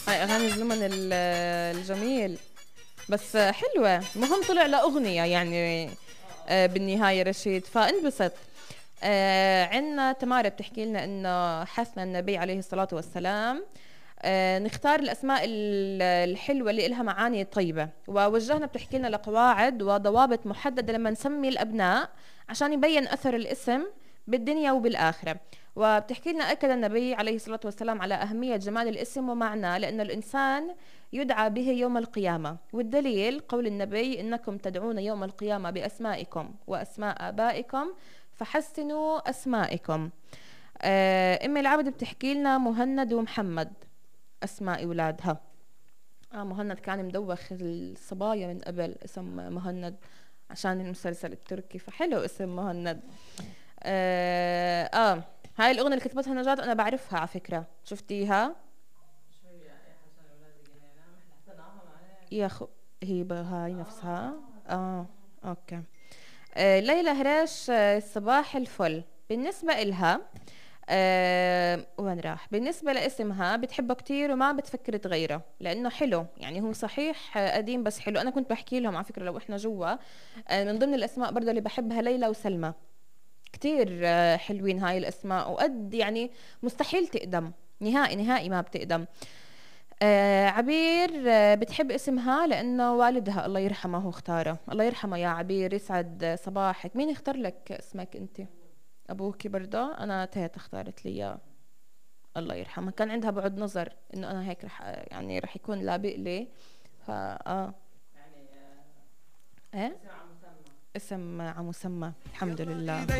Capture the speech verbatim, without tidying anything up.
هاي اغاني زلمن ال- الجميل، بس حلوة. المهم طلع لأغنية يعني آه، بالنهاية رشيد، فانبسط. آه عنا تمارا بتحكي لنا انه حثنا النبي عليه الصلاة والسلام آه نختار الاسماء ال- الحلوة اللي إلها معاني طيبة، ووجهنا بتحكي لنا لقواعد وضوابط محددة لما نسمي الابناء عشان يبين اثر الاسم بالدنيا وبالآخرة. وبتحكي لنا أكد النبي عليه الصلاة والسلام على أهمية جمال الاسم ومعناه، لأن الإنسان يدعى به يوم القيامة، والدليل قول النبي إنكم تدعون يوم القيامة بأسمائكم وأسماء آبائكم فحسنوا أسمائكم. آه، أم العبد بتحكي لنا مهند ومحمد أسماء أولادها. آه مهند كان مدوخ الصبايا من قبل اسم مهند عشان المسلسل التركي، فحلو اسم مهند. آه, آه هاي الأغنية اللي كتبتها نجاة أنا بعرفها على فكرة، شفتيها؟ يا خو هيبة هاي نفسها. آه أوكي. آه ليلى هريش، آه صباح الفل. بالنسبة إلها آه وين راح، بالنسبة لاسمها بتحبه كتير وما بتفكر تغيره لأنه حلو، يعني هو صحيح آه قديم بس حلو. أنا كنت بحكي لهم على فكرة لو إحنا جوا آه من ضمن الأسماء برضه اللي بحبها ليلى وسلمى، كتير آه حلوين هاي الأسماء، وقد يعني مستحيل تقدم، نهائي نهائي ما بتقدم. آه عبير آه بتحب اسمها لأنه والدها الله يرحمه هو اختاره. الله يرحمه يا عبير، يسعد صباحك. مين اختار لك اسمك انت؟ ابوكي برضه؟ انا تيت اختارت لي اياه، الله يرحمها. كان عندها بعد نظر انه انا هيك رح يعني رح يكون لابق لي. فا اه ايه اسم على مسمى، الحمد لله.